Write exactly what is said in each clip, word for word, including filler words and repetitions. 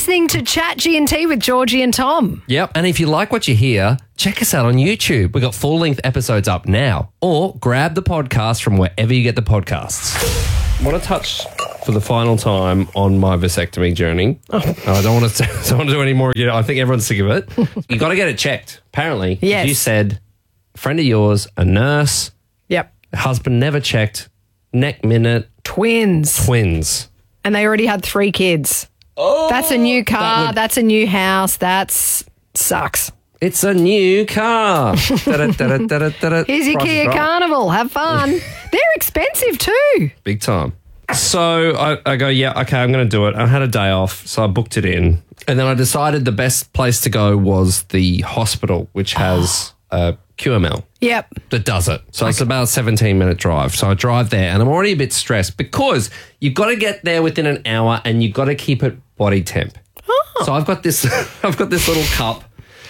listening to Chat G and T with Georgie and Tom. Yep. And if you like what you hear, check us out on YouTube. We've got full-length episodes up now. Or grab the podcast from wherever you get the podcasts. I want to touch for the final time on my vasectomy journey. Oh. I don't want to don't want to do any more. You know, I think everyone's sick of it. You got to get it checked, apparently. Yes. You said a friend of yours, a nurse, Yep. husband never checked, neck minute, Twins. twins. And they already had three kids. Oh, that's a new car. that would- That's a new house. That's sucks. It's a new car. Da-da-da-da-da-da-da. Here's your Price is Kia Right. Carnival. Have fun. They're expensive too. Big time. So I, I go, yeah, okay, I'm going to do it. I had a day off, so I booked it in. And then I decided the best place to go was the hospital, which has a Q M L Yep. that does it. So it's about a seventeen minute drive. So I drive there and I'm already a bit stressed because you've got to get there within an hour and you've got to keep it body temp. Oh. So I've got this, I've got this little cup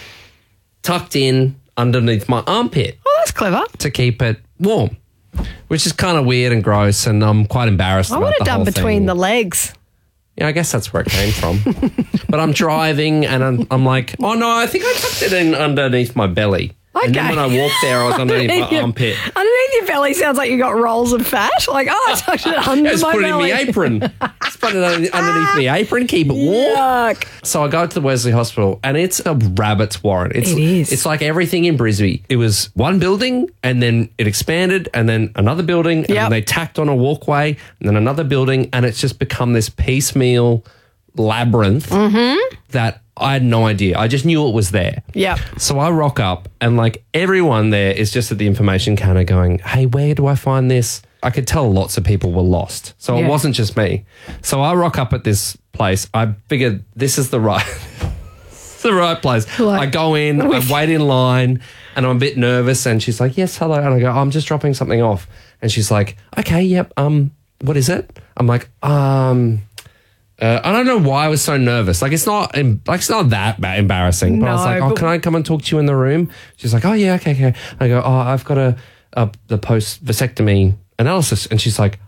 tucked in underneath my armpit Oh, that's clever. to keep it warm, which is kind of weird and gross, and I'm quite embarrassed I about would the have done whole between thing. the legs. Yeah, I guess that's where it came from. But I'm driving and I'm, I'm like, oh no, I think I tucked it in underneath my belly. And then Okay. when I walked there, I was underneath my your, armpit. Underneath your belly sounds like you got rolls of fat. Like, oh, I tucked it under Just my put it in belly. my apron. Just put it under- underneath my apron, keep it warm. Yuck. So I go to the Wesley Hospital and it's a rabbit's warren. It's, It is. It's like everything in Brisbane. It was one building and then it expanded and then another building and Yep. then they tacked on a walkway and then another building and it's just become this piecemeal labyrinth Mm-hmm. that I had no idea. I just knew it was there. Yep. So I rock up and like everyone there is just at the information counter going, hey, where do I find this? I could tell lots of people were lost. So Yeah. it wasn't just me. So I rock up at this place. I figured this is the right the right place. Like- I go in, I wait in line and I'm a bit nervous and she's like, yes, hello. And I go, I'm just dropping something off. And she's like, okay, yep, um, what is it? I'm like, um... Uh, I don't know why I was so nervous. Like it's not, em- like it's not that ba- embarrassing. But I was No, like, "Oh, but- can I come and talk to you in the room?" She's like, "Oh yeah, okay, okay." I go, "Oh, I've got a, a the post vasectomy analysis," and she's like,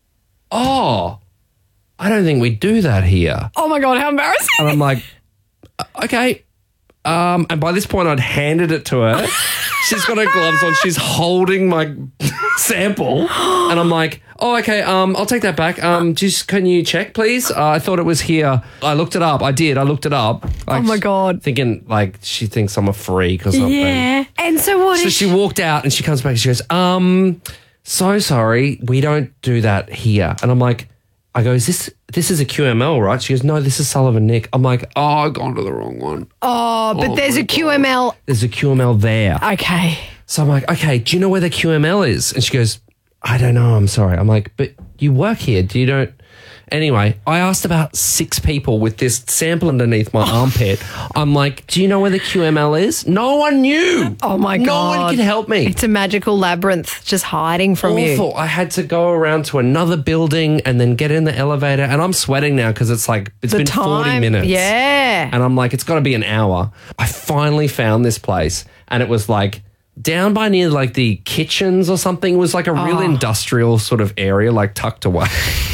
"Oh, I don't think we do that here." Oh my God, how embarrassing. And I'm like, "Okay." Um, and by this point, I'd handed it to her. She's got her gloves on. She's holding my sample, and I'm like, "Oh, okay. Um, I'll take that back. Um, just can you check, please? Uh, I thought it was here. I looked it up. I did. I looked it up. Like, Oh my God. Thinking like she thinks I'm a freak or something. Yeah. And so what So is she walked out, and she comes back. and She goes, "Um, so sorry. We don't do that here." And I'm like, I go, "Is this this is a Q M L, right?" She goes, "No, this is Sullivan Nick." I'm like, "Oh, I've gone to the wrong one. Oh, but Oh there's my a Q M L. There's a Q M L there." Okay. So I'm like, "Okay, do you know where the Q M L is?" And she goes, "I don't know. I'm sorry." I'm like, "But you work here. Do you don't?" Anyway, I asked about six people with this sample underneath my armpit. I'm like, "Do you know where the Q M L is?" No one knew. Oh my No God. one could help me. It's a magical labyrinth just hiding from you. Awful. I had to go around to another building and then get in the elevator, and I'm sweating now because it's like it's The been time. forty minutes. Yeah. And I'm like, it's got to be an hour. I finally found this place, and it was like down by near like the kitchens or something. It was like a real Oh. industrial sort of area, like tucked away.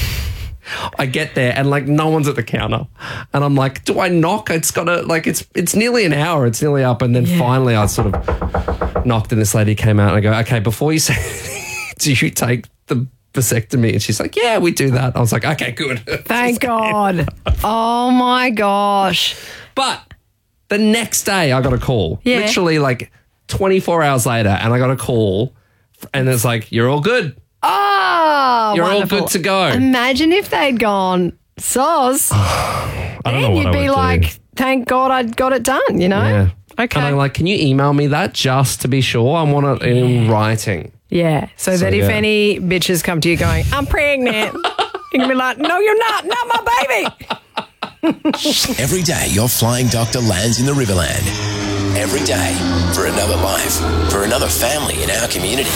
I get there and like no one's at the counter, and I'm like, do I knock? It's got to like it's it's nearly an hour. It's nearly up, and then Yeah. finally I sort of knocked, and this lady came out, and I go, okay, before you say, do you take the vasectomy? And she's like, yeah, we do that. I was like, okay, good. Thank God. Oh my gosh. But the next day I got a call, Yeah. literally like twenty-four hours later, and I got a call, and it's like, you're all good. Oh, You're wonderful. all good to go. Imagine if they'd gone, Soz. I don't know Then what you'd I be would like, do. thank God I got it done, you know? Yeah. Okay. And I'm like, can you email me that just to be sure? I want it in writing. Yeah, so, So, that if yeah. any bitches come to you going, I'm pregnant, you can be like, no, you're not, not my baby. Every day, your flying doctor lands in the Riverland. Every day, for another life, for another family in our community.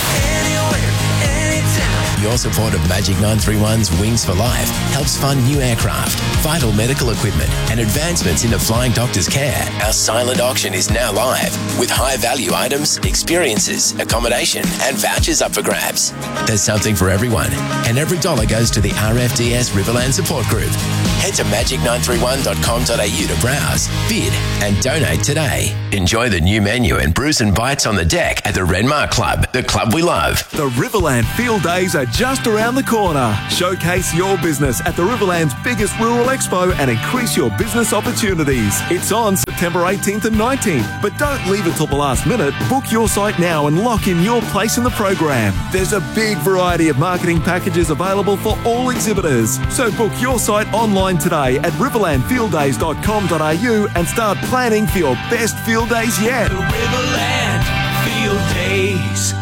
Your support of Magic nine three one's Wings for Life helps fund new aircraft, vital medical equipment, and advancements into flying doctors' care. Our silent auction is now live with high-value items, experiences, accommodation, and vouchers up for grabs. There's something for everyone, and every dollar goes to the R F D S Riverland Support Group. Head to magic nine three one dot com dot a u to browse, bid and donate today. Enjoy the new menu and brews and bites on the deck at the Renmark Club, the club we love. The Riverland Field Days are just around the corner. Showcase your business at the Riverland's biggest rural expo and increase your business opportunities. It's on September eighteenth and nineteenth, but don't leave it till the last minute. Book your site now and lock in your place in the program. There's a big variety of marketing packages available for all exhibitors. So book your site online today at riverland field days dot com dot a u and start planning for your best field days yet. The Riverland Field Days.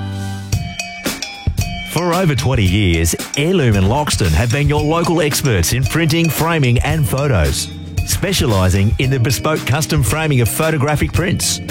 For over twenty years, Heirloom and Loxton have been your local experts in printing, framing and photos, specialising in the bespoke custom framing of photographic prints.